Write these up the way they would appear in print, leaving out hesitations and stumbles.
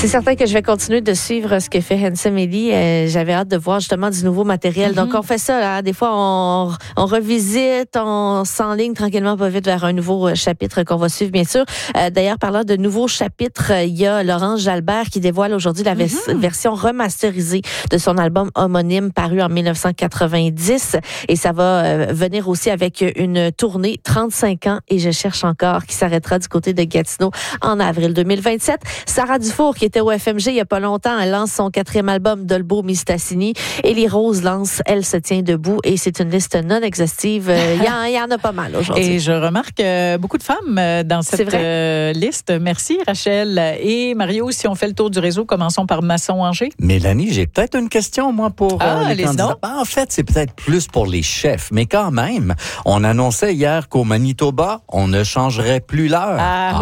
C'est certain que je vais continuer de suivre ce que fait Handsome Ellie. J'avais hâte de voir justement du nouveau matériel. Donc, on fait ça. Là. Des fois, on revisite, on s'enligne tranquillement pas vite vers un nouveau chapitre qu'on va suivre, bien sûr. D'ailleurs, parlant de nouveaux chapitres, il y a Laurence Jalbert qui dévoile aujourd'hui la version remasterisée de son album homonyme paru en 1990. Et ça va venir aussi avec une tournée 35 ans et je cherche encore qui s'arrêtera du côté de Gatineau en avril 2027. Sarah Dufour, qui était au FMG il n'y a pas longtemps, elle lance son 4e album Dolbo Mistassini. Élie Rose lance Elle se tient debout et c'est une liste non exhaustive. Il y en a pas mal aujourd'hui. Et je remarque beaucoup de femmes dans cette liste. Merci Rachel. Et Mario, si on fait le tour du réseau, commençons par Masson-Angers. Mélanie, j'ai peut-être une question, moi, pour les candidats. En fait, c'est peut-être plus pour les chefs, mais quand même, on annonçait hier qu'au Manitoba, on ne changerait plus l'heure.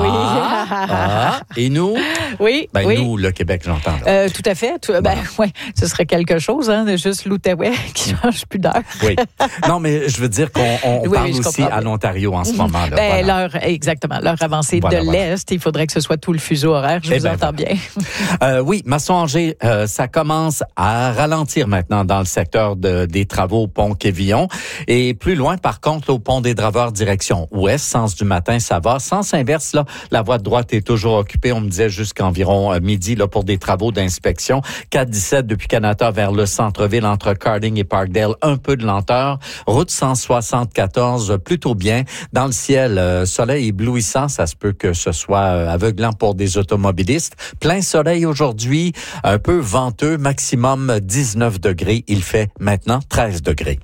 Et nous? Oui. Nous, le Québec, j'entends. Tout à fait. Ce serait quelque chose, de juste l'Outaouais qui change plus d'heure. Oui. Non, mais je veux dire qu'on parle aussi à l'Ontario en ce moment. L'heure avancée de l'Est. Il faudrait que ce soit tout le fuseau horaire. Je vous entends bien. Oui, Masson-Angers, ça commence à ralentir maintenant dans le secteur des travaux au pont Quévillon. Et plus loin, par contre, au pont des Draveurs, direction ouest, sens du matin, ça va. Sens inverse, là, la voie de droite est toujours occupée. On me disait jusqu'environ midi là pour des travaux d'inspection. 417 depuis Canada vers le centre-ville entre Carding et Parkdale, un peu de lenteur. Route 174, plutôt bien. Dans le ciel, soleil éblouissant, ça se peut que ce soit aveuglant pour des automobilistes. Plein soleil aujourd'hui, un peu venteux, maximum 19 degrés. Il fait maintenant 13 degrés.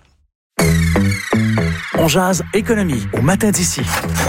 On jase économie au matin d'ici.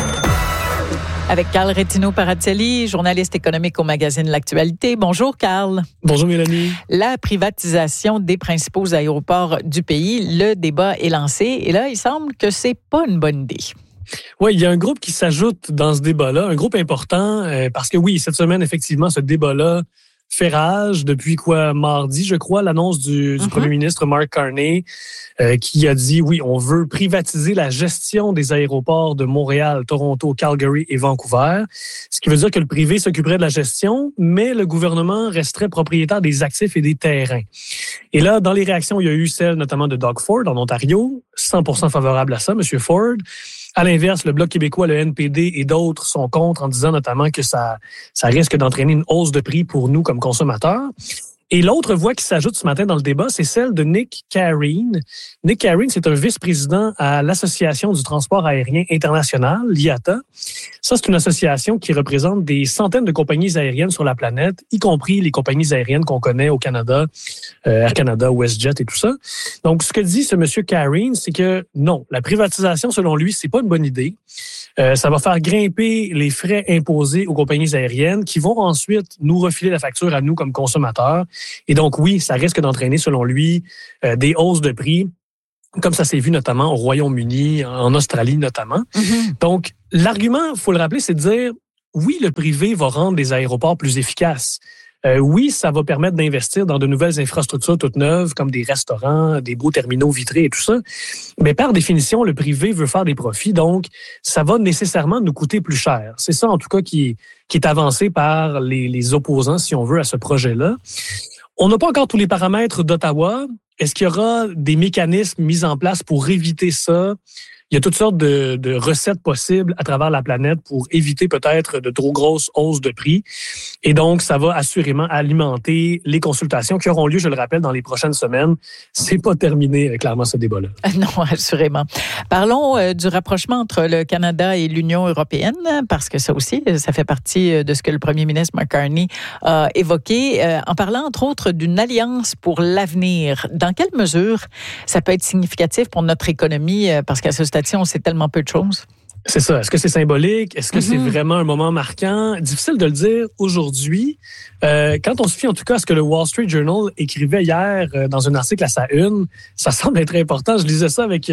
Avec Carl Retino-Paratielli, journaliste économique au magazine L'Actualité. Bonjour, Carl. Bonjour, Mélanie. La privatisation des principaux aéroports du pays, le débat est lancé. Et là, il semble que c'est pas une bonne idée. Oui, il y a un groupe qui s'ajoute dans ce débat-là, un groupe important, parce que oui, cette semaine, effectivement, ce débat-là fait rage depuis mardi, je crois, l'annonce du premier ministre Mark Carney qui a dit, oui, on veut privatiser la gestion des aéroports de Montréal, Toronto, Calgary et Vancouver, ce qui veut dire que le privé s'occuperait de la gestion, mais le gouvernement resterait propriétaire des actifs et des terrains. Et là, dans les réactions, il y a eu celle notamment de Doug Ford en Ontario, 100% favorable à ça, M. Ford. À l'inverse, le Bloc québécois, le NPD et d'autres sont contre en disant notamment que ça risque d'entraîner une hausse de prix pour nous comme consommateurs. Et l'autre voix qui s'ajoute ce matin dans le débat, c'est celle de Nick Careen. Nick Careen, c'est un vice-président à l'Association du transport aérien international, l'IATA. Ça, c'est une association qui représente des centaines de compagnies aériennes sur la planète, y compris les compagnies aériennes qu'on connaît au Canada, Air Canada, WestJet et tout ça. Donc, ce que dit ce monsieur Careen, c'est que non, la privatisation, selon lui, c'est pas une bonne idée. Ça va faire grimper les frais imposés aux compagnies aériennes qui vont ensuite nous refiler la facture à nous comme consommateurs. Et donc, oui, ça risque d'entraîner, selon lui, des hausses de prix, comme ça s'est vu notamment au Royaume-Uni, en Australie notamment. Donc, l'argument, il faut le rappeler, c'est de dire, oui, le privé va rendre les aéroports plus efficaces. Oui, ça va permettre d'investir dans de nouvelles infrastructures toutes neuves, comme des restaurants, des beaux terminaux vitrés et tout ça. Mais par définition, le privé veut faire des profits, donc ça va nécessairement nous coûter plus cher. C'est ça, en tout cas, qui est avancé par les opposants, si on veut, à ce projet-là. On n'a pas encore tous les paramètres d'Ottawa. Est-ce qu'il y aura des mécanismes mis en place pour éviter ça? Il y a toutes sortes de recettes possibles à travers la planète pour éviter peut-être de trop grosses hausses de prix. Et donc, ça va assurément alimenter les consultations qui auront lieu, je le rappelle, dans les prochaines semaines. C'est pas terminé, clairement, ce débat-là. Non, assurément. Parlons du rapprochement entre le Canada et l'Union européenne, parce que ça aussi, ça fait partie de ce que le premier ministre Mark Carney a évoqué, en parlant, entre autres, d'une alliance pour l'avenir. Dans quelle mesure ça peut être significatif pour notre économie, parce qu'à ce stade, on sait tellement peu de choses. C'est ça. Est-ce que c'est symbolique? Est-ce que c'est vraiment un moment marquant? Difficile de le dire aujourd'hui. Quand on se fie en tout cas à ce que le Wall Street Journal écrivait hier dans un article à sa une, ça semble être important. Je lisais ça avec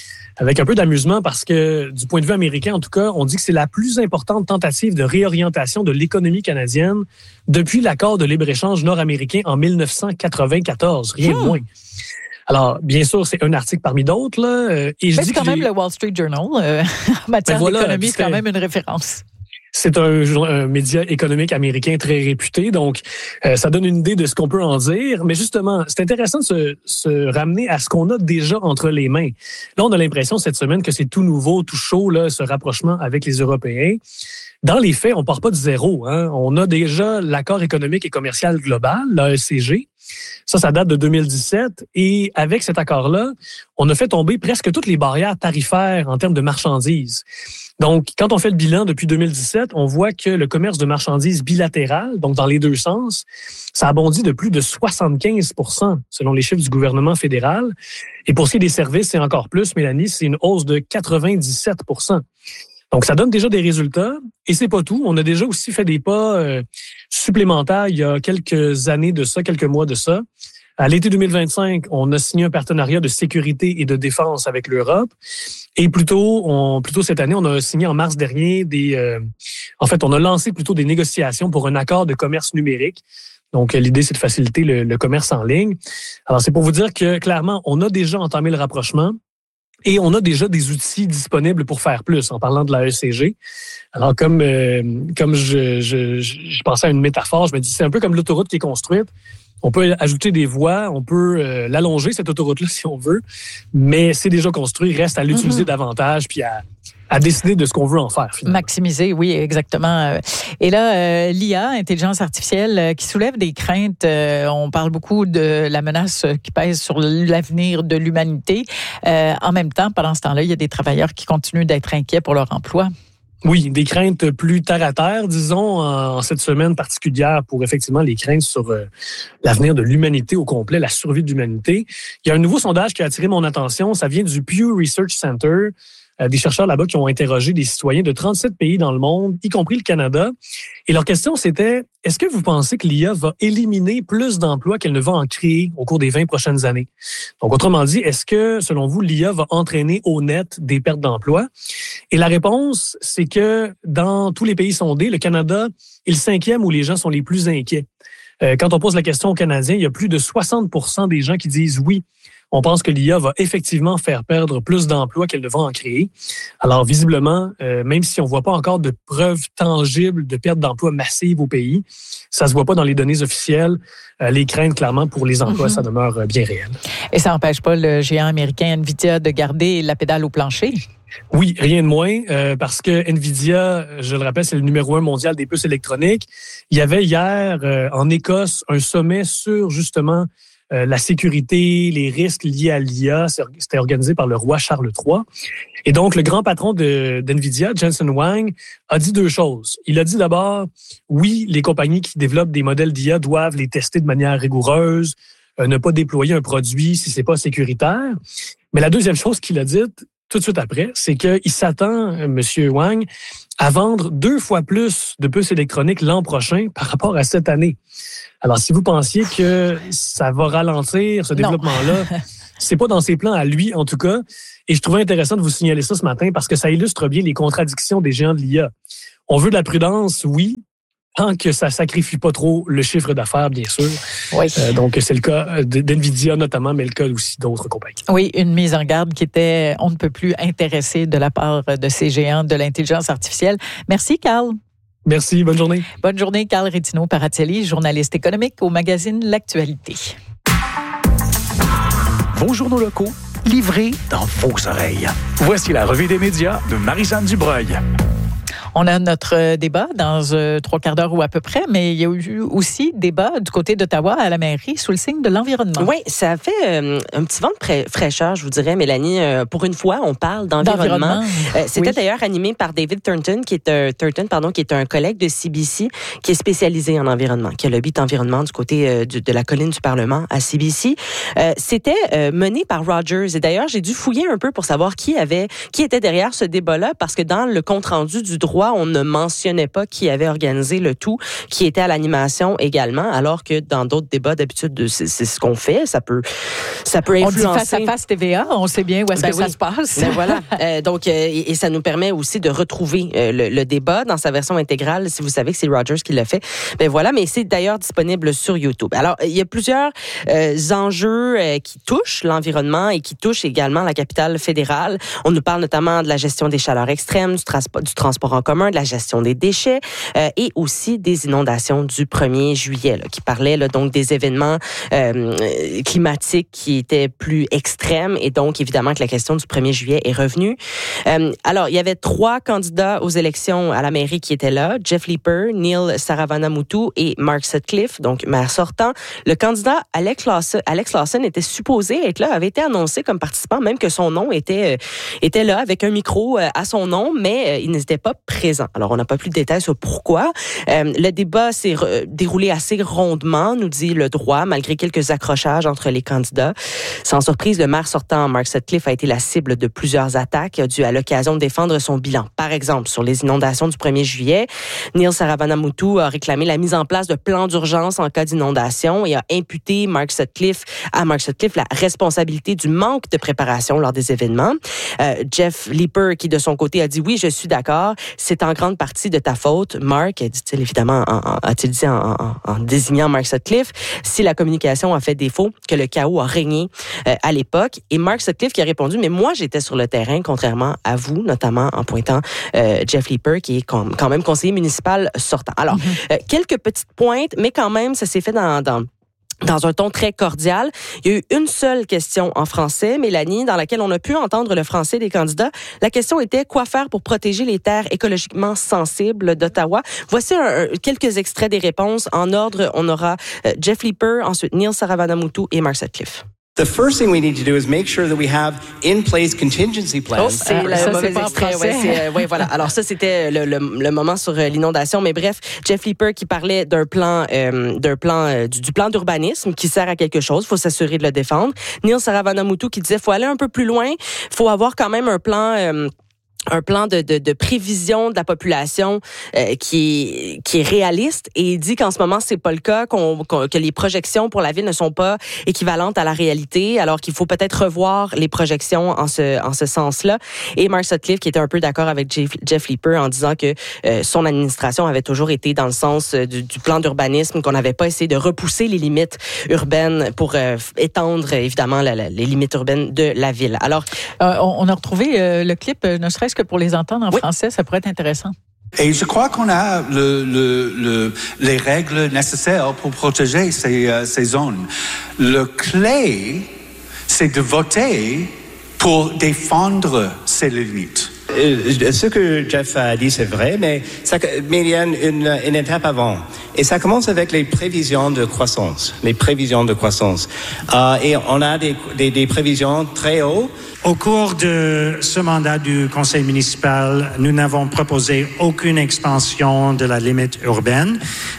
un peu d'amusement parce que du point de vue américain, en tout cas, on dit que c'est la plus importante tentative de réorientation de l'économie canadienne depuis l'accord de libre-échange nord-américain en 1994. Rien de moins. Alors, bien sûr, c'est un article parmi d'autres. Là, et je dis quand même le Wall Street Journal, en matière d'économie, c'est quand même une référence. C'est un média économique américain très réputé, donc ça donne une idée de ce qu'on peut en dire. Mais justement, c'est intéressant de se ramener à ce qu'on a déjà entre les mains. Là, on a l'impression cette semaine que c'est tout nouveau, tout chaud, là, ce rapprochement avec les Européens. Dans les faits, on part pas de zéro. Hein. On a déjà l'accord économique et commercial global, l'AECG. Ça date de 2017. Et avec cet accord-là, on a fait tomber presque toutes les barrières tarifaires en termes de marchandises. Donc, quand on fait le bilan depuis 2017, on voit que le commerce de marchandises bilatéral, donc dans les deux sens, ça a bondi de plus de 75 % selon les chiffres du gouvernement fédéral. Et pour ce qui est des services, c'est encore plus, Mélanie, c'est une hausse de 97 %. Donc, ça donne déjà des résultats. Et c'est pas tout. On a déjà aussi fait des pas supplémentaires il y a quelques années de ça, quelques mois de ça. À l'été 2025, on a signé un partenariat de sécurité et de défense avec l'Europe. Et plutôt cette année, on a signé en mars dernier on a lancé plutôt des négociations pour un accord de commerce numérique. Donc, l'idée, c'est de faciliter le commerce en ligne. Alors, c'est pour vous dire que, clairement, on a déjà entamé le rapprochement. Et on a déjà des outils disponibles pour faire plus, en parlant de l'AECG. Alors, comme je pensais à une métaphore, je me dis, c'est un peu comme l'autoroute qui est construite. On peut ajouter des voies, on peut l'allonger, cette autoroute-là, si on veut, mais c'est déjà construit, reste à l'utiliser davantage, puis à décider de ce qu'on veut en faire, finalement. Maximiser, oui, exactement. Et là, l'IA, intelligence artificielle, qui soulève des craintes. On parle beaucoup de la menace qui pèse sur l'avenir de l'humanité. En même temps, pendant ce temps-là, il y a des travailleurs qui continuent d'être inquiets pour leur emploi. Oui, des craintes plus terre à terre, disons, en cette semaine particulière pour effectivement les craintes sur l'avenir de l'humanité au complet, la survie de l'humanité. Il y a un nouveau sondage qui a attiré mon attention. Ça vient du Pew Research Center. Des chercheurs là-bas qui ont interrogé des citoyens de 37 pays dans le monde, y compris le Canada. Et leur question, c'était, est-ce que vous pensez que l'IA va éliminer plus d'emplois qu'elle ne va en créer au cours des 20 prochaines années? Donc, autrement dit, est-ce que, selon vous, l'IA va entraîner au net des pertes d'emplois? Et la réponse, c'est que dans tous les pays sondés, le Canada est le 5e où les gens sont les plus inquiets. Quand on pose la question aux Canadiens, il y a plus de 60 % des gens qui disent oui. On pense que l'IA va effectivement faire perdre plus d'emplois qu'elle ne va en créer. Alors, visiblement, même si on ne voit pas encore de preuves tangibles de perte d'emplois massive au pays, ça ne se voit pas dans les données officielles. Les craintes, clairement, pour les emplois, ça demeure bien réel. Et ça n'empêche pas le géant américain NVIDIA de garder la pédale au plancher? Oui, rien de moins, parce que NVIDIA, je le rappelle, c'est le numéro 1 mondial des puces électroniques. Il y avait hier, en Écosse, un sommet sur, justement, la sécurité, les risques liés à l'IA. C'était organisé par le roi Charles III. Et donc, le grand patron d'NVIDIA, Jensen Huang, a dit deux choses. Il a dit d'abord, oui, les compagnies qui développent des modèles d'IA doivent les tester de manière rigoureuse, ne pas déployer un produit si c'est pas sécuritaire. Mais la deuxième chose qu'il a dite, tout de suite après, c'est qu'il s'attend, M. Huang, à vendre 2 fois plus de puces électroniques l'an prochain par rapport à cette année. Alors, si vous pensiez que ça va ralentir ce développement-là, c'est pas dans ses plans à lui, en tout cas. Et je trouvais intéressant de vous signaler ça ce matin parce que ça illustre bien les contradictions des géants de l'IA. On veut de la prudence, oui, tant que ça sacrifie pas trop le chiffre d'affaires, bien sûr. Oui. Donc, c'est le cas d'NVIDIA notamment, mais le cas aussi d'autres compagnies. Oui, une mise en garde qui était, on ne peut plus intéressée de la part de ces géants de l'intelligence artificielle. Merci, Carl. Merci, bonne journée. Bonne journée, Carl Rétinaud-Paratielli, journaliste économique au magazine L'Actualité. Vos journaux locaux, livrés dans vos oreilles. Voici la revue des médias de Marie-Jeanne Dubreuil. On a notre débat dans 3 quarts d'heure ou à peu près, mais il y a eu aussi débat du côté d'Ottawa à la mairie sous le signe de l'environnement. Oui, ça fait un petit vent de fraîcheur, je vous dirais, Mélanie. Pour une fois, on parle d'environnement. C'était d'ailleurs animé par David Thornton, qui est un collègue de CBC, qui est spécialisé en environnement, qui a le but environnement du côté de la colline du Parlement à CBC. C'était mené par Rogers. Et d'ailleurs, j'ai dû fouiller un peu pour savoir qui était derrière ce débat-là, parce que dans le compte-rendu du droit, on ne mentionnait pas qui avait organisé le tout, qui était à l'animation également, alors que dans d'autres débats, d'habitude, c'est ce qu'on fait. Ça peut influencer. On dit face à face TVA, on sait bien où est-ce que ça se passe. Voilà. Donc, et ça nous permet aussi de retrouver le débat dans sa version intégrale, si vous savez que c'est Rogers qui l'a fait. Ben voilà, mais c'est d'ailleurs disponible sur YouTube. Alors, il y a plusieurs enjeux qui touchent l'environnement et qui touchent également la capitale fédérale. On nous parle notamment de la gestion des chaleurs extrêmes, du transport en commun, commun, de la gestion des déchets et aussi des inondations du 1er juillet, là, qui parlait là, donc des événements climatiques qui étaient plus extrêmes et donc évidemment que la question du 1er juillet est revenue. Alors, il y avait 3 candidats aux élections à la mairie qui étaient là, Jeff Leeper, Neil Saravanamuttu et Mark Sutcliffe, donc maire sortant. Le candidat Alex Lawson était supposé être là, avait été annoncé comme participant, même que son nom était là avec un micro à son nom, mais il n'était pas présent. Alors, on n'a pas plus de détails sur pourquoi. Le débat s'est déroulé assez rondement, nous dit Le Droit, malgré quelques accrochages entre les candidats. Sans surprise, le maire sortant, Mark Sutcliffe, a été la cible de plusieurs attaques dues à l'occasion de défendre son bilan. Par exemple, sur les inondations du 1er juillet, Neil Saravanamuttu a réclamé la mise en place de plans d'urgence en cas d'inondation et a imputé à Mark Sutcliffe la responsabilité du manque de préparation lors des événements. Jeff Leeper, qui de son côté a dit « Oui, je suis d'accord, c'est en grande partie de ta faute, Mark », dit-il évidemment, a-t-il dit en désignant Mark Sutcliffe, si la communication a fait défaut, que le chaos a régné à l'époque. Et Mark Sutcliffe qui a répondu « Mais moi, j'étais sur le terrain, contrairement à vous, notamment en pointant Jeff Leeper, qui est quand même conseiller municipal sortant. » Alors, quelques petites pointes, mais quand même, ça s'est fait dans un ton très cordial. Il y a eu une seule question en français, Mélanie, dans laquelle on a pu entendre le français des candidats. La question était quoi faire pour protéger les terres écologiquement sensibles d'Ottawa. Voici quelques extraits des réponses. En ordre, on aura Jeff Leeper, ensuite Neil Saravanamuttu et Mark Sutcliffe. The first thing we need to do is make sure that we have in place contingency plans. Oh, c'est le mauvais extrait. Ouais, voilà. Alors ça, c'était le moment sur l'inondation. Mais bref, Jeff Leeper qui parlait du plan d'urbanisme qui sert à quelque chose. Il faut s'assurer de le défendre. Neil Saravanamuttu qui disait faut aller un peu plus loin. Il faut avoir quand même un plan de prévision de la population qui est réaliste et il dit qu'en ce moment c'est pas le cas, que les projections pour la ville ne sont pas équivalentes à la réalité, alors qu'il faut peut-être revoir les projections en ce sens-là. Et Mark Sutcliffe qui était un peu d'accord avec Jeff Leeper en disant que son administration avait toujours été dans le sens du plan d'urbanisme, qu'on n'avait pas essayé de repousser les limites urbaines pour étendre évidemment les limites urbaines de la ville. Alors on a retrouvé le clip, ne serait-ce que pour les entendre en français, ça pourrait être intéressant. Et je crois qu'on a les règles nécessaires pour protéger ces zones. Le clé, c'est de voter pour défendre ces limites. Ce que Jeff a dit, c'est vrai, mais il y a une étape avant. Et ça commence avec les prévisions de croissance. Et on a des prévisions très hautes. Au cours de ce mandat du conseil municipal, nous n'avons proposé aucune expansion de la limite urbaine.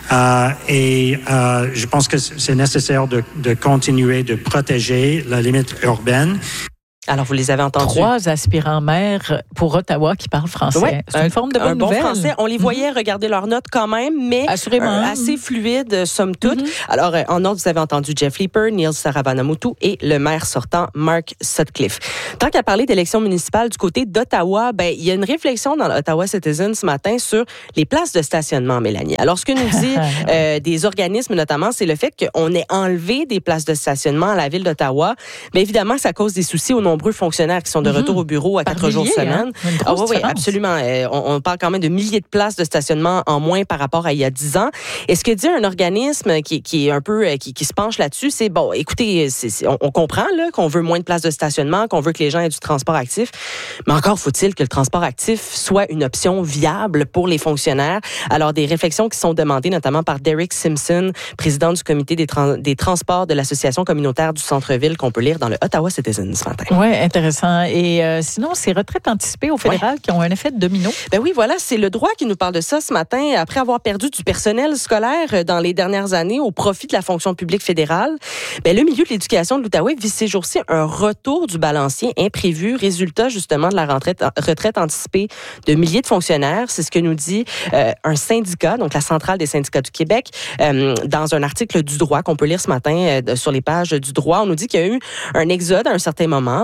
Je pense que c'est nécessaire de continuer de protéger la limite urbaine. Alors, vous les avez entendus. 3 aspirants maires pour Ottawa qui parlent français. Ouais, c'est une forme de bonne nouvelle. Français. On les voyait regarder leurs notes quand même, mais assez fluide, somme toute. Alors, en ordre, vous avez entendu Jeff Leeper, Neil Saravanamuttu et le maire sortant, Mark Sutcliffe. Tant qu'à parler d'élections municipales du côté d'Ottawa, il y a une réflexion dans l'Ottawa Citizen ce matin sur les places de stationnement, Mélanie. Alors, ce que nous dit des organismes notamment, c'est le fait qu'on ait enlevé des places de stationnement à la ville d'Ottawa. Mais évidemment, ça cause des soucis aux nombreux fonctionnaires qui sont de retour au bureau à 4 jours semaine. Oui, absolument. On parle quand même de milliers de places de stationnement en moins par rapport à il y a 10 ans. Et ce que dit un organisme qui est un peu qui se penche là-dessus, c'est bon, écoutez, on comprend là qu'on veut moins de places de stationnement, qu'on veut que les gens aient du transport actif, mais encore faut-il que le transport actif soit une option viable pour les fonctionnaires. Alors des réflexions qui sont demandées notamment par Derek Simpson, président du comité des transports de l'association communautaire du centre-ville, qu'on peut lire dans le Ottawa Citizen ce matin. Oui, intéressant. Et sinon, ces retraites anticipées au fédéral qui ont un effet de domino. Oui, voilà, c'est Le Droit qui nous parle de ça ce matin. Après avoir perdu du personnel scolaire dans les dernières années au profit de la fonction publique fédérale, le milieu de l'éducation de l'Outaouais vit ces jours-ci un retour du balancier imprévu, résultat justement de la retraite anticipée de milliers de fonctionnaires. C'est ce que nous dit un syndicat, donc la Centrale des syndicats du Québec, dans un article du Droit qu'on peut lire ce matin sur les pages du Droit. On nous dit qu'il y a eu un exode à un certain moment.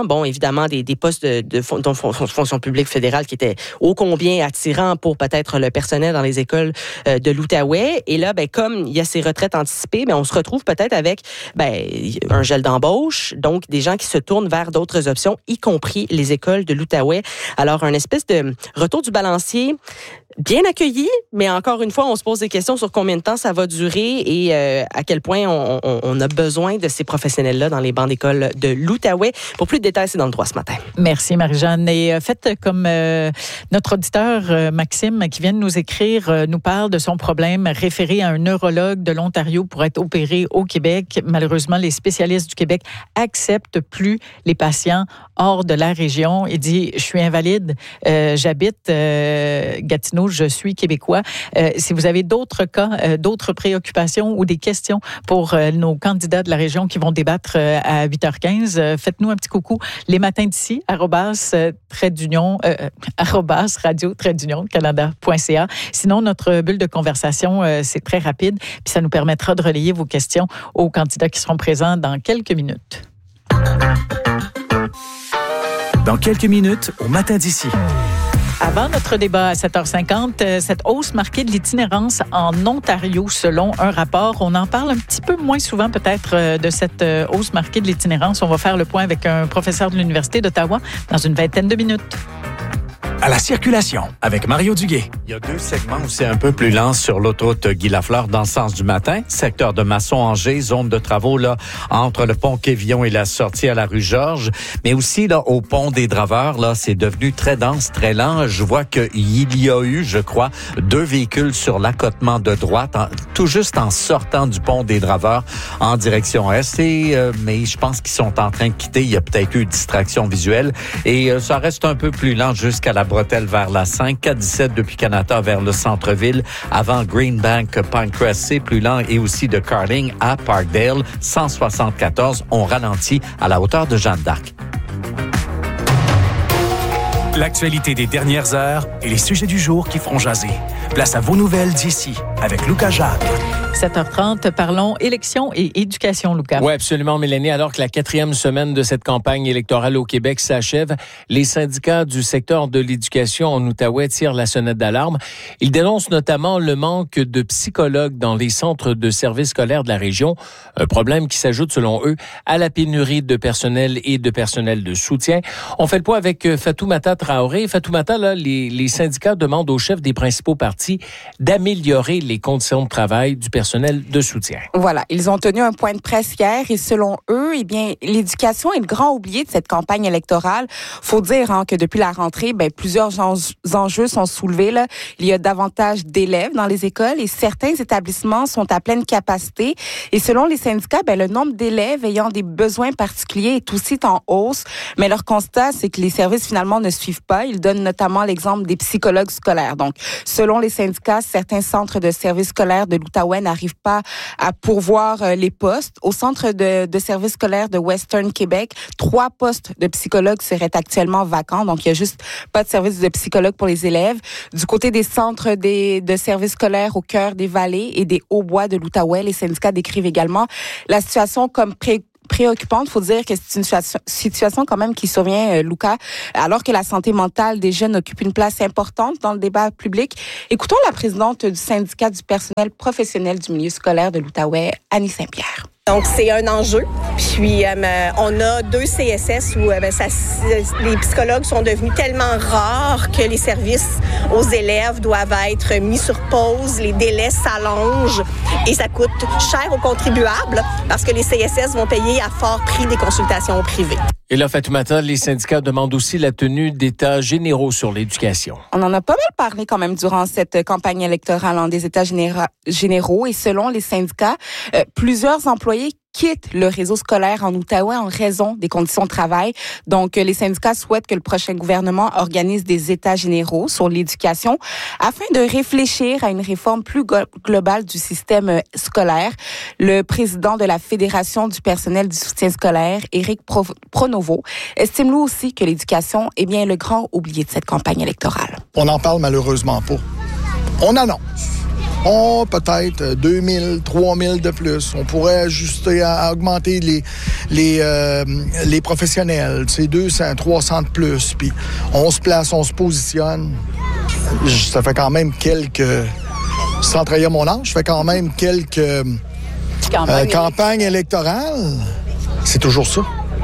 bon, évidemment, des postes de fonction publique fédérale qui étaient ô combien attirants pour peut-être le personnel dans les écoles de l'Outaouais. Et là, comme il y a ces retraites anticipées, on se retrouve peut-être avec un gel d'embauche, donc des gens qui se tournent vers d'autres options, y compris les écoles de l'Outaouais. Alors, un espèce de retour du balancier bien accueilli, mais encore une fois, on se pose des questions sur combien de temps ça va durer et à quel point on a besoin de ces professionnels-là dans les bancs d'école de l'Outaouais. Pour plus de détails, c'est dans le droit ce matin. Merci Marie-Jeanne. Et faites comme notre auditeur Maxime qui vient de nous écrire, nous parle de son problème référé à un neurologue de l'Ontario pour être opéré au Québec. Malheureusement, les spécialistes du Québec acceptent plus les patients hors de la région. Il dit, je suis invalide, j'habite Gatineau, je suis québécois. Si vous avez d'autres cas, d'autres préoccupations ou des questions pour nos candidats de la région qui vont débattre à 8h15, faites-nous un petit coucou les matins d'ici, @radio-canada.ca. Sinon, notre bulle de conversation, c'est très rapide, puis ça nous permettra de relayer vos questions aux candidats qui seront présents dans quelques minutes. Dans quelques minutes, au matin d'ici. Avant notre débat à 7h50, cette hausse marquée de l'itinérance en Ontario, selon un rapport. On en parle un petit peu moins souvent peut-être de cette hausse marquée de l'itinérance. On va faire le point avec un professeur de l'Université d'Ottawa dans une vingtaine de minutes. À la circulation, avec Mario Duguay. Il y a 2 segments où c'est un peu plus lent sur l'autoroute Guy-Lafleur dans le sens du matin. Secteur de Masson-Angers, zone de travaux là entre le pont Quévillon et la sortie à la rue Georges. Mais aussi là au pont des Draveurs, là c'est devenu très dense, très lent. Je vois qu'il y a eu, je crois, 2 véhicules sur l'accotement de droite, tout juste en sortant du pont des Draveurs en direction est. Mais je pense qu'ils sont en train de quitter. Il y a peut-être eu distraction visuelle. Et ça reste un peu plus lent jusqu'à la bretelle vers la 5, 417 depuis Canada vers le centre-ville, avant Greenbank, Pinecrest, c'est plus lent, et aussi de Carling à Parkdale, 174, on ralentit à la hauteur de Jeanne d'Arc. L'actualité des dernières heures et les sujets du jour qui feront jaser. Place à vos nouvelles d'ici, avec Lucas Jacques. 7h30, parlons élections et éducation, Lucas. Oui, absolument, Mélanie. Alors que la 4e semaine de cette campagne électorale au Québec s'achève, les syndicats du secteur de l'éducation en Outaouais tirent la sonnette d'alarme. Ils dénoncent notamment le manque de psychologues dans les centres de services scolaires de la région, un problème qui s'ajoute, selon eux, à la pénurie de personnel et de personnel de soutien. On fait le point avec Fatoumata Traoré. Fatoumata, là, les syndicats demandent aux chefs des principaux partis d'améliorer les conditions de travail du personnel de soutien. Voilà, ils ont tenu un point de presse hier et selon eux, l'éducation est le grand oublié de cette campagne électorale. Faut dire que depuis la rentrée, plusieurs enjeux sont soulevés. Là. Il y a davantage d'élèves dans les écoles et certains établissements sont à pleine capacité. Et selon les syndicats, le nombre d'élèves ayant des besoins particuliers est aussi en hausse. Mais leur constat, c'est que les services finalement ne suivent pas. Ils donnent notamment l'exemple des psychologues scolaires. Donc, selon les syndicats, certains centres de services scolaires de l'Outaouais n'arrivent pas à pourvoir les postes. Au centre de services scolaires de Western Québec, 3 postes de psychologues seraient actuellement vacants. Donc, il n'y a juste pas de service de psychologue pour les élèves. Du côté des centres de services scolaires au cœur des vallées et des Hauts-Bois de l'Outaouais, les syndicats décrivent également la situation comme préoccupante. Il faut dire que c'est une situation quand même qui survient, Lucas, alors que la santé mentale des jeunes occupe une place importante dans le débat public. Écoutons la présidente du syndicat du personnel professionnel du milieu scolaire de l'Outaouais, Annie Saint-Pierre. Donc, c'est un enjeu. Puis, on a 2 CSS où les psychologues sont devenus tellement rares que les services aux élèves doivent être mis sur pause, les délais s'allongent et ça coûte cher aux contribuables parce que les CSS vont payer à fort prix des consultations privées. Et là, Fatoumata, les syndicats demandent aussi la tenue d'états généraux sur l'éducation. On en a pas mal parlé quand même durant cette campagne électorale des états généraux et selon les syndicats, plusieurs employés quittent le réseau scolaire en Outaouais en raison des conditions de travail. Donc, les syndicats souhaitent que le prochain gouvernement organise des états généraux sur l'éducation afin de réfléchir à une réforme plus globale du système scolaire. Le président de la Fédération du personnel du soutien scolaire, Éric Pronovo, estime lui aussi que l'éducation est bien le grand oublié de cette campagne électorale. On n'en parle malheureusement pas. On annonce. peut-être 2000, 3000 de plus. On pourrait ajuster à augmenter les professionnels, 200, 300 de plus. Puis on se place, on se positionne. Ça fait quand même sans trahir mon âge, ça fait quand même quelques campagnes électorales. C'est toujours ça.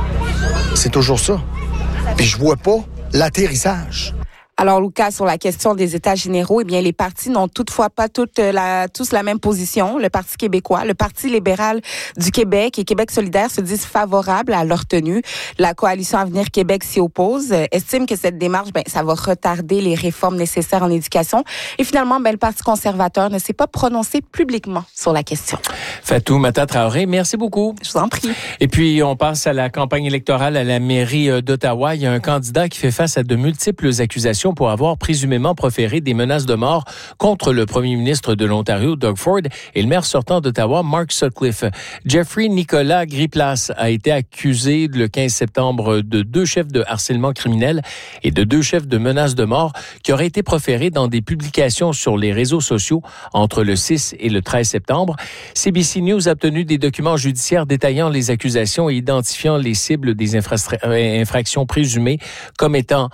C'est toujours ça. Puis je vois pas l'atterrissage. Alors, Lucas, sur la question des États généraux, eh bien, les partis n'ont toutefois pas tous la même position. Le Parti québécois, le Parti libéral du Québec et Québec solidaire se disent favorables à leur tenue. La Coalition Avenir Québec s'y oppose, estime que cette démarche, ça va retarder les réformes nécessaires en éducation. Et finalement, le Parti conservateur ne s'est pas prononcé publiquement sur la question. Fatou Mata-Traoré, merci beaucoup. Je vous en prie. Et puis, on passe à la campagne électorale à la mairie d'Ottawa. Il y a un candidat qui fait face à de multiples accusations pour avoir présumément proféré des menaces de mort contre le premier ministre de l'Ontario, Doug Ford, et le maire sortant d'Ottawa, Mark Sutcliffe. Jeffrey Nicolas Griplace a été accusé le 15 septembre de 2 chefs de harcèlement criminel et de 2 chefs de menaces de mort qui auraient été proférés dans des publications sur les réseaux sociaux entre le 6 et le 13 septembre. CBC News a obtenu des documents judiciaires détaillant les accusations et identifiant les cibles des infractions présumées comme étant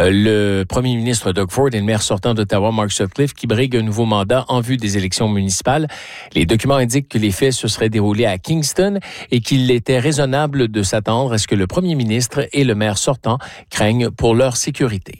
le premier ministre Doug Ford et le maire sortant d'Ottawa, Mark Sutcliffe, qui brigue un nouveau mandat en vue des élections municipales. Les documents indiquent que les faits se seraient déroulés à Kingston et qu'il était raisonnable de s'attendre à ce que le premier ministre et le maire sortant craignent pour leur sécurité.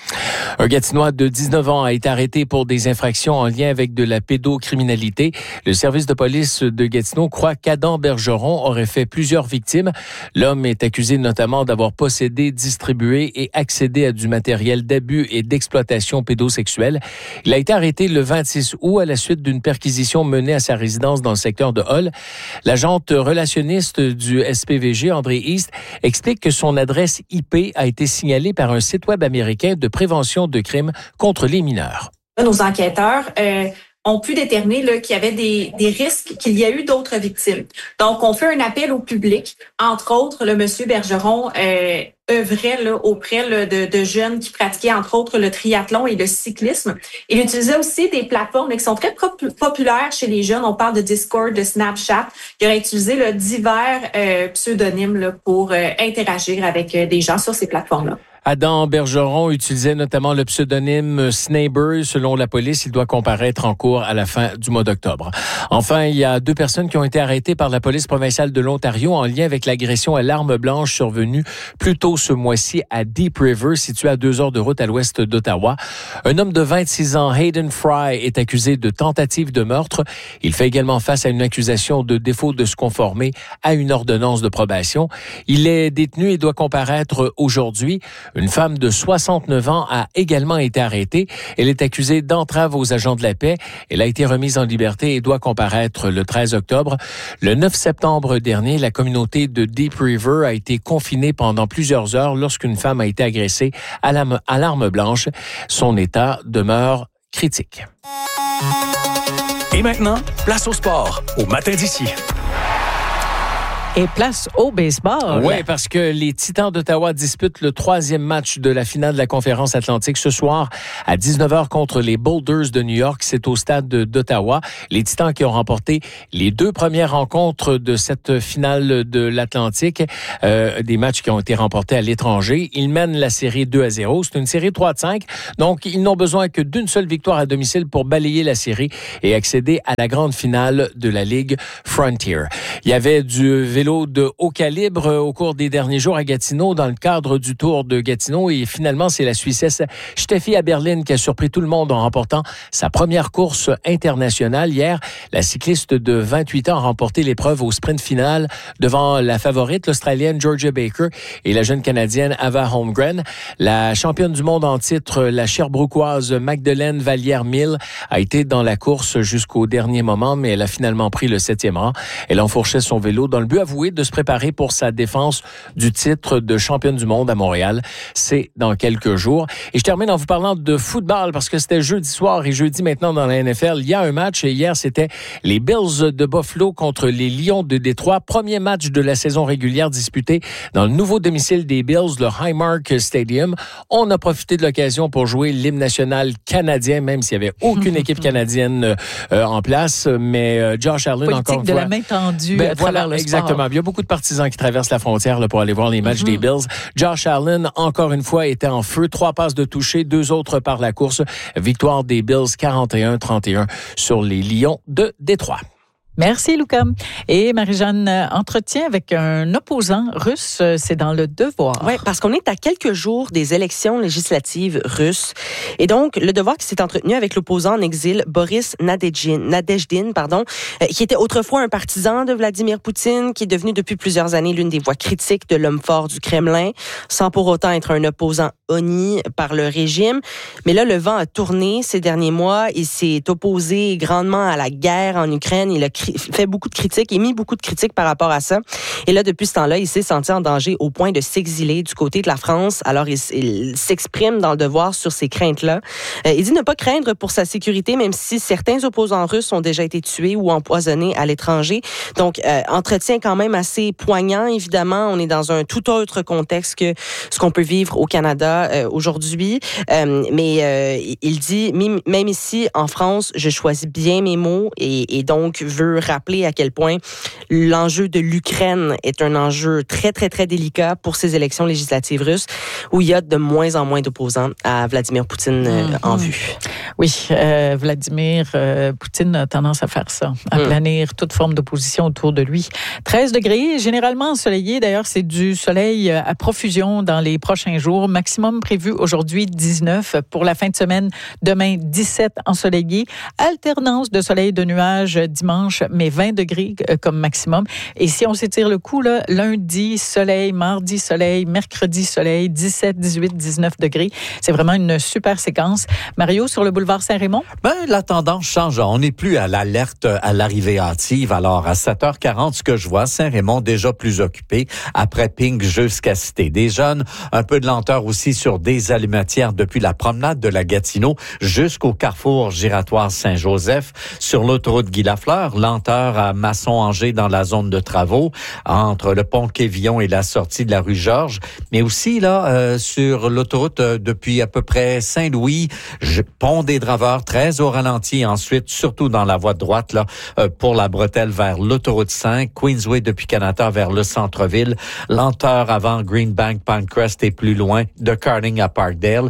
Un Gatinois de 19 ans a été arrêté pour des infractions en lien avec de la pédocriminalité. Le service de police de Gatineau croit qu'Adam Bergeron aurait fait plusieurs victimes. L'homme est accusé notamment d'avoir possédé, distribué et accédé à du matériel d'abus et d'exploitation pédosexuelle. Il a été arrêté le 26 août à la suite d'une perquisition menée à sa résidence dans le secteur de Hull. L'agente relationniste du SPVG, André East, explique que son adresse IP a été signalée par un site web américain de prévention de crimes contre les mineurs. Nos enquêteurs ont pu déterminer qu'il y avait des risques, qu'il y a eu d'autres victimes. Donc, on fait un appel au public. Entre autres, le monsieur Bergeron œuvrait auprès de jeunes qui pratiquaient, entre autres, le triathlon et le cyclisme. Il utilisait aussi des plateformes qui sont très populaires chez les jeunes. On parle de Discord, de Snapchat. Il aurait utilisé divers pseudonymes pour interagir avec des gens sur ces plateformes-là. Adam Bergeron utilisait notamment le pseudonyme Snaber. Selon la police, il doit comparaître en cours à la fin du mois d'octobre. Enfin, il y a 2 personnes qui ont été arrêtées par la police provinciale de l'Ontario en lien avec l'agression à l'arme blanche survenue plus tôt ce mois-ci à Deep River, situé à 2 heures de route à l'ouest d'Ottawa. Un homme de 26 ans, Hayden Fry, est accusé de tentative de meurtre. Il fait également face à une accusation de défaut de se conformer à une ordonnance de probation. Il est détenu et doit comparaître aujourd'hui. Une femme de 69 ans a également été arrêtée. Elle est accusée d'entrave aux agents de la paix. Elle a été remise en liberté et doit comparaître le 13 octobre. Le 9 septembre dernier, la communauté de Deep River a été confinée pendant plusieurs heures lorsqu'une femme a été agressée à l'arme blanche. Son état demeure critique. Et maintenant, place au sport, au matin d'ici. Et place au baseball. Oui, parce que les Titans d'Ottawa disputent le 3e match de la finale de la Conférence Atlantique ce soir à 19h contre les Boulders de New York. C'est au stade d'Ottawa. Les Titans qui ont remporté les 2 premières rencontres de cette finale de l'Atlantique, des matchs qui ont été remportés à l'étranger. Ils mènent la série 2-0. C'est une série 3-5. Donc, ils n'ont besoin que d'une seule victoire à domicile pour balayer la série et accéder à la grande finale de la Ligue Frontier. Il y avait du vélo de haut calibre au cours des derniers jours à Gatineau dans le cadre du Tour de Gatineau et finalement c'est la Suissesse Steffi Aberlin qui a surpris tout le monde en remportant sa première course internationale. Hier, la cycliste de 28 ans a remporté l'épreuve au sprint final devant la favorite, l'Australienne Georgia Baker et la jeune Canadienne Ava Holmgren. La championne du monde en titre, la Sherbrookeoise Magdeleine Vallière-Mille, a été dans la course jusqu'au dernier moment, mais elle a finalement pris le 7e rang. Elle enfourchait son vélo dans le but à avoué de se préparer pour sa défense du titre de championne du monde à Montréal. C'est dans quelques jours. Et je termine en vous parlant de football parce que c'était jeudi soir et jeudi maintenant dans la NFL. Il y a un match et hier, c'était les Bills de Buffalo contre les Lions de Détroit. Premier match de la saison régulière disputé dans le nouveau domicile des Bills, le Highmark Stadium. On a profité de l'occasion pour jouer l'hymne national canadien, même s'il n'y avait aucune équipe canadienne en place. Mais Josh Allen, politique encore une de fois... la main tendue à voilà, travers le exactement. sport. Il y a beaucoup de partisans qui traversent la frontière là, pour aller voir les matchs des Bills. Josh Allen, encore une fois, était en feu. 3 passes de toucher, 2 autres par la course. Victoire des Bills 41-31 sur les Lions de Détroit. Merci, Lucas. Et Marie-Jeanne, entretien avec un opposant russe, c'est dans Le Devoir. Oui, parce qu'on est à quelques jours des élections législatives russes. Et donc, Le Devoir qui s'est entretenu avec l'opposant en exil, Boris Nadejdin, qui était autrefois un partisan de Vladimir Poutine, qui est devenu depuis plusieurs années l'une des voix critiques de l'homme fort du Kremlin, sans pour autant être un opposant honni par le régime. Mais là, le vent a tourné ces derniers mois. Il s'est opposé grandement à la guerre en Ukraine. Il a fait beaucoup de critiques, émis beaucoup de critiques par rapport à ça. Et là, depuis ce temps-là, il s'est senti en danger au point de s'exiler du côté de la France. Alors, il s'exprime dans Le Devoir sur ces craintes-là. Il dit ne pas craindre pour sa sécurité, même si certains opposants russes ont déjà été tués ou empoisonnés à l'étranger. Donc, entretien quand même assez poignant, évidemment. On est dans un tout autre contexte que ce qu'on peut vivre au Canada aujourd'hui. Mais il dit, même ici, en France, je choisis bien mes mots et donc veut rappeler à quel point l'enjeu de l'Ukraine est un enjeu très, très, très délicat pour ces élections législatives russes où il y a de moins en moins d'opposants à Vladimir Poutine en vue. Oui, Vladimir Poutine a tendance à faire ça, à planir toute forme d'opposition autour de lui. 13 degrés, généralement ensoleillé. D'ailleurs, c'est du soleil à profusion dans les prochains jours. Maximum prévu aujourd'hui 19. Pour la fin de semaine, demain 17 ensoleillé. Alternance de soleil et de nuages dimanche, mais 20 degrés comme maximum. Et si on s'étire le coup, là, lundi, soleil, mardi, soleil, mercredi, soleil, 17, 18, 19 degrés. C'est vraiment une super séquence. Mario, sur le boulevard Saint-Raymond? La tendance change. On n'est plus à l'alerte à l'arrivée hâtive. Alors, à 7h40, ce que je vois, Saint-Raymond déjà plus occupé après Pink jusqu'à Cité des Jeunes. Un peu de lenteur aussi sur des allumetières depuis la promenade de la Gatineau jusqu'au carrefour giratoire Saint-Joseph. Sur l'autoroute Guy-Lafleur, lenteur à Masson-Angers dans la zone de travaux entre le pont Quévillon et la sortie de la rue Georges, mais aussi là sur l'autoroute depuis à peu près Saint-Louis, pont des Draveurs, très au ralenti. Ensuite, surtout dans la voie de droite là pour la bretelle vers l'autoroute 5, Queensway depuis Canada vers le centre-ville, lenteur avant Greenbank, Pinecrest et plus loin de Carling à Parkdale.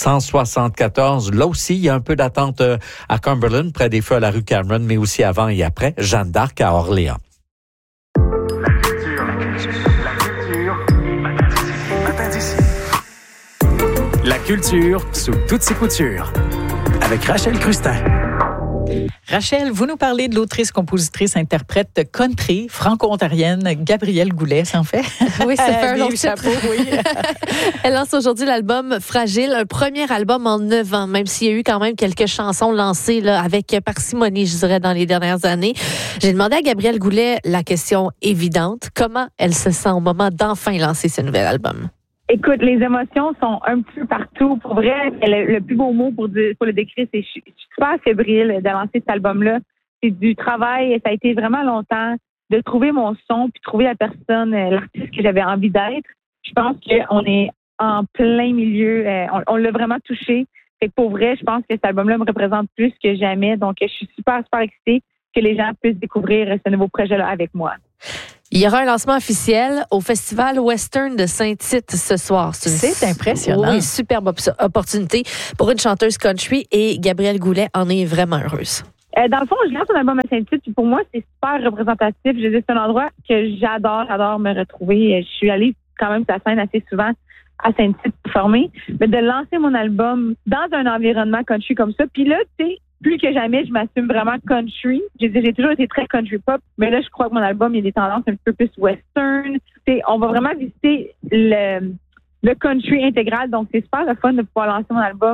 174, là aussi il y a un peu d'attente à Cumberland près des feux à la rue Cameron, mais aussi avant et après Jeanne d'Arc à Orléans. La culture sous toutes ses coutures. Avec Rachel Crustin. Rachel, vous nous parlez de l'autrice, compositrice, interprète country franco-ontarienne Gabrielle Goulet, ça en fait? Oui, ça fait un long chapeau, oui. Elle lance aujourd'hui l'album Fragile, un premier album en 9 ans, même s'il y a eu quand même quelques chansons lancées là, avec parcimonie, je dirais, dans les dernières années. J'ai demandé à Gabrielle Goulet la question évidente. Comment elle se sent au moment d'enfin lancer ce nouvel album? Écoute, les émotions sont un petit peu partout. Pour vrai, le plus beau mot pour le décrire, c'est je suis super fébrile de lancer cet album-là. C'est du travail. Ça a été vraiment longtemps de trouver mon son puis trouver la personne, l'artiste que j'avais envie d'être. Je pense qu'on est en plein milieu. On l'a vraiment touché. Fait que pour vrai, je pense que cet album-là me représente plus que jamais. Donc, je suis super, super excitée que les gens puissent découvrir ce nouveau projet-là avec moi. Il y aura un lancement officiel au Festival Western de Saint-Tite ce soir. C'est impressionnant. Oui, superbe opportunité pour une chanteuse country et Gabrielle Goulet en est vraiment heureuse. Dans le fond, je lance un album à Saint-Tite, puis pour moi, c'est super représentatif. Je dis, c'est un endroit que j'adore me retrouver. Je suis allée quand même sur la scène assez souvent à Saint-Tite pour former. Mais de lancer mon album dans un environnement country comme ça, puis là, tu sais, plus que jamais, je m'assume vraiment country. J'ai toujours été très country pop, mais là, je crois que mon album, il y a des tendances un petit peu plus western. T'sais, on va vraiment visiter le country intégral, donc c'est super le fun de pouvoir lancer mon album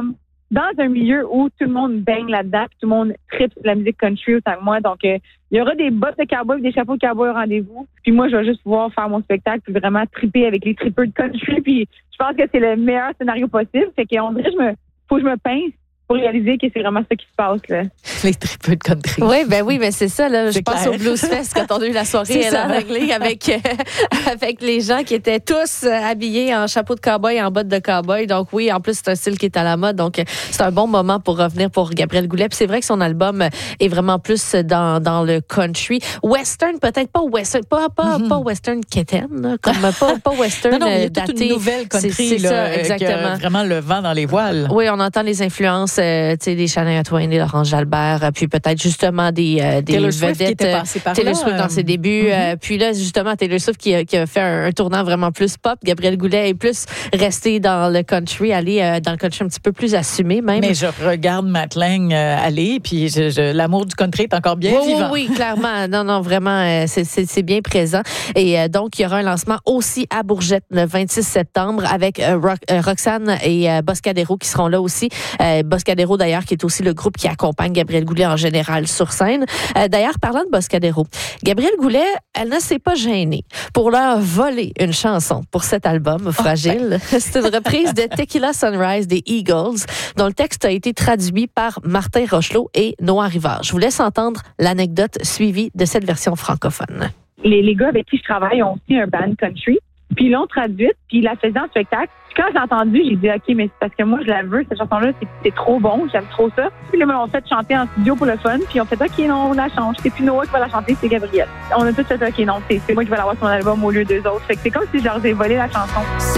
dans un milieu où tout le monde baigne là-dedans, puis tout le monde tripe sur la musique country autant que moi. Donc, il y aura des bottes de cowboy, des chapeaux de cowboy au rendez-vous. Puis moi, je vais juste pouvoir faire mon spectacle puis vraiment triper avec les tripeurs de country. Puis je pense que c'est le meilleur scénario possible. Fait qu'on dirait faut que je me pince pour réaliser que c'est vraiment ça qui se passe, là. Les tripeux de country. Oui, mais c'est ça, là. Je pense au Blues Fest quand on a eu la soirée à Langley avec les gens qui étaient tous habillés en chapeau de cow-boy et en bottes de cow-boy. Donc oui, en plus, c'est un style qui est à la mode. Donc c'est un bon moment pour revenir pour Gabriel Goulet. Puis c'est vrai que son album est vraiment plus dans le country. Western, peut-être pas western, pas western quétaine, comme pas western non, il y a daté. toute une nouvelle country, c'est là, ça, exactement. Vraiment le vent dans les voiles. Oui, on entend les influences, des Shania Twain, des Laurence Jalbert, puis peut-être justement des Taylor Swift vedettes. Taylor Swift dans ses débuts. Puis là, justement, Taylor Swift qui a fait un tournant vraiment plus pop. Gabriel Goulet est plus resté dans le country, aller dans le country un petit peu plus assumé même. Mais je regarde Matt Lang aller, puis l'amour du country est encore bien vivant. Oui, clairement. Non, vraiment, c'est bien présent. Et donc, il y aura un lancement aussi à Bourgette le 26 septembre avec Roxane et Boscadero qui seront là aussi. Boscadero, d'ailleurs, qui est aussi le groupe qui accompagne Gabriel Goulet en général sur scène. D'ailleurs, parlant de Boscadero, Gabriel Goulet, elle ne s'est pas gênée pour leur voler une chanson pour cet album, Fragile. C'est une reprise de Tequila Sunrise des Eagles, dont le texte a été traduit par Martin Rochelot et Noah Rivard. Je vous laisse entendre l'anecdote suivie de cette version francophone. Les gars avec qui je travaille ont aussi un band country, puis ils l'ont traduite, puis ils la faisaient en spectacle. Puis quand j'ai entendu, j'ai dit, OK, mais c'est parce que moi, je la veux, cette chanson-là, c'est trop bon, j'aime trop ça. Puis là, ils m'ont fait chanter en studio pour le fun, puis on fait, OK, non, on la change. C'est plus Noah qui va la chanter, c'est Gabriel. On a tous fait, OK, non, c'est moi qui vais l'avoir sur mon album au lieu d'eux autres. Fait que c'est comme si je leur ai volé la chanson.